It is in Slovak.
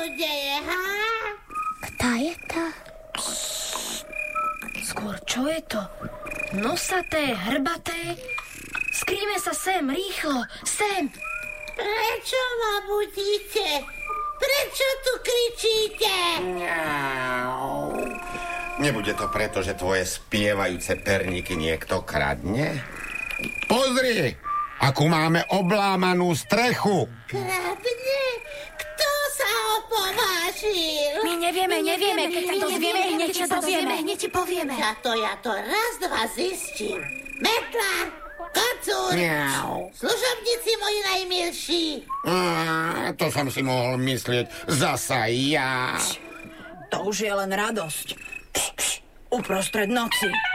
deje, ha? Kto je to? Skôr, čo je to? Nosaté, hrbaté? Skrýme sa sem, rýchlo, sem! Prečo ma budíte? Prečo tu kričíte? Nebude to preto, že tvoje spievajúce perníky niekto kradne? Pozri, akú máme oblámanú strechu. Kradne? Kto sa opovážil? My nevieme, keď sa to zvieme, hneď ti povieme. Ja to raz, dva zistím. Metlár, kocúr, služobníci moji najmilší. To som si mohol myslieť zasa ja. To už je len radosť. Uprostred noci.